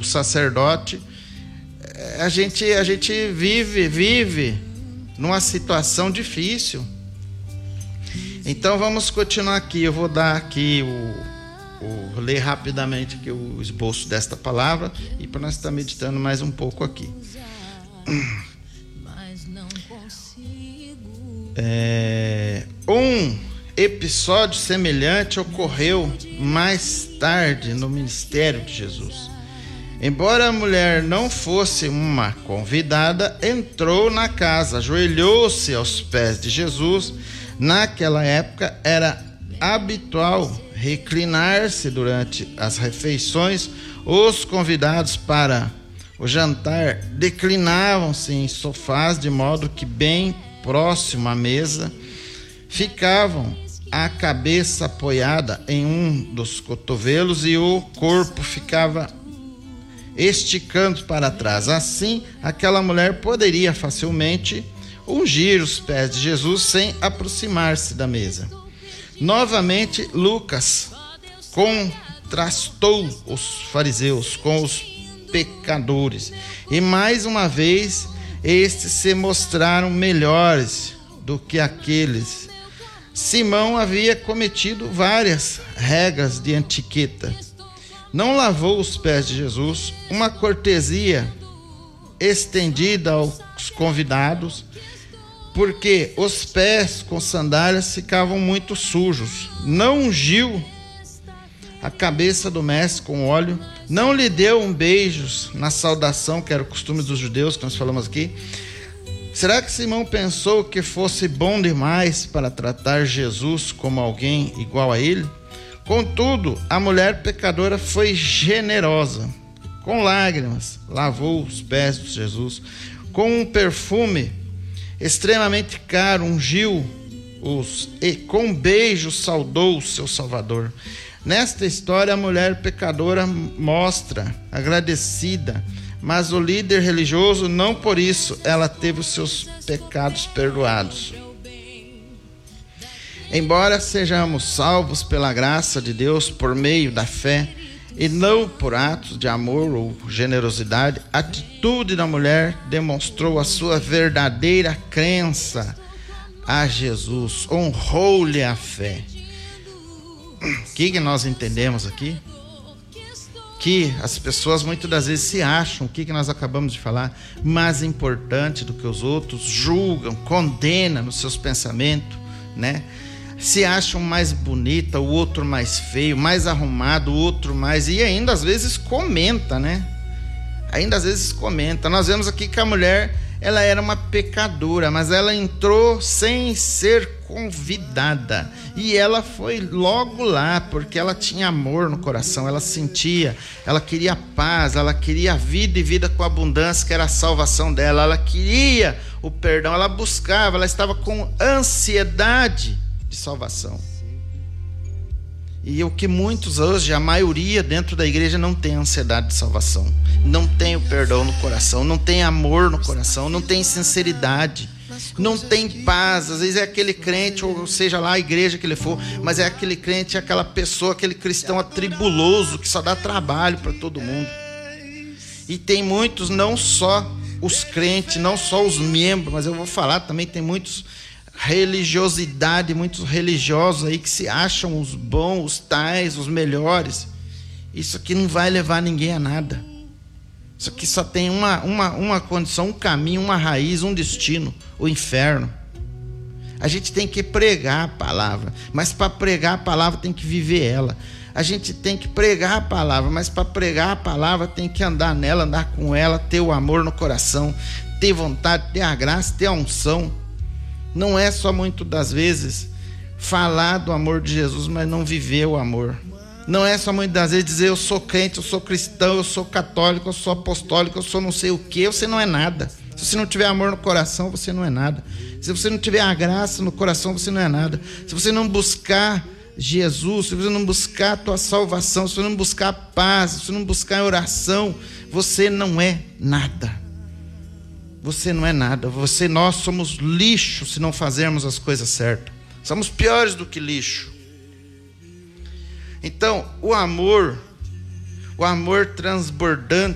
sacerdote, a gente vive numa situação difícil. Então vamos continuar aqui. Eu vou dar aqui ler rapidamente aqui o esboço desta palavra e para nós estar meditando mais um pouco aqui. Um episódio semelhante ocorreu mais tarde no ministério de Jesus. Embora a mulher não fosse uma convidada, entrou na casa, ajoelhou-se aos pés de Jesus. Naquela época era habitual reclinar-se durante as refeições. Os convidados para o jantar declinavam-se em sofás, de modo que bem próximo à mesa ficavam a cabeça apoiada em um dos cotovelos e o corpo ficava esticando para trás. Assim, aquela mulher poderia facilmente ungir os pés de Jesus sem aproximar-se da mesa. Novamente, Lucas contrastou os fariseus com os pecadores, e mais uma vez estes se mostraram melhores do que aqueles. Simão havia cometido várias regras de etiqueta. Não lavou os pés de Jesus, uma cortesia estendida aos convidados, porque os pés com sandálias ficavam muito sujos. Não ungiu a cabeça do mestre com óleo, não lhe deu um beijo na saudação, que era o costume dos judeus, que nós falamos aqui. Será que Simão pensou que fosse bom demais para tratar Jesus como alguém igual a ele? Contudo, a mulher pecadora foi generosa. Com lágrimas, lavou os pés de Jesus. Com um perfume extremamente caro, ungiu-os e com um beijo saudou o seu Salvador. Nesta história, a mulher pecadora mostra agradecida, mas o líder religioso, não por isso, ela teve os seus pecados perdoados. Embora sejamos salvos pela graça de Deus por meio da fé e não por atos de amor ou generosidade, a atitude da mulher demonstrou a sua verdadeira crença a Jesus, honrou-lhe a fé. O que nós entendemos aqui? Que as pessoas muitas das vezes se acham, o que nós acabamos de falar, mais importante do que os outros, julgam, condenam nos seus pensamentos, né? Se acham mais bonita, o outro mais feio, mais arrumado, o outro mais... E ainda às vezes comenta, né? Ainda às vezes comenta. Nós vemos aqui que a mulher, ela era uma pecadora, mas ela entrou sem ser convidada. E ela foi logo lá, porque ela tinha amor no coração, ela sentia, ela queria paz, ela queria vida e vida com abundância, que era a salvação dela. Ela queria o perdão, ela buscava, ela estava com ansiedade de salvação. E o que muitos hoje, a maioria dentro da igreja, não tem ansiedade de salvação, não tem o perdão no coração, não tem amor no coração, não tem sinceridade, não tem paz. Às vezes é aquele crente, ou seja lá a igreja que ele for, mas é aquele crente, aquela pessoa, aquele cristão atribuloso que só dá trabalho para todo mundo. E tem muitos, não só os crentes, não só os membros, mas eu vou falar também, tem muitos religiosidade, muitos religiosos aí que se acham os bons, os tais, os melhores. Isso aqui não vai levar ninguém a nada. Isso aqui só tem uma condição, um caminho, uma raiz, um destino: o inferno. A gente tem que pregar a palavra, mas para pregar a palavra tem que viver ela. A gente tem que pregar a palavra, mas para pregar a palavra tem que andar nela, andar com ela, ter o amor no coração, ter vontade, ter a graça, ter a unção. Não é só muitas das vezes falar do amor de Jesus, mas não viver o amor. Não é só muitas das vezes dizer: eu sou crente, eu sou cristão, eu sou católico, eu sou apostólico, eu sou não sei o que. Você não é nada. Se você não tiver amor no coração, você não é nada. Se você não tiver a graça no coração, você não é nada. Se você não buscar Jesus, se você não buscar a tua salvação, se você não buscar paz, se você não buscar oração, você não é nada. Você não é nada. Nós somos lixo se não fazermos as coisas certas. Somos piores do que lixo. Então, o amor transbordante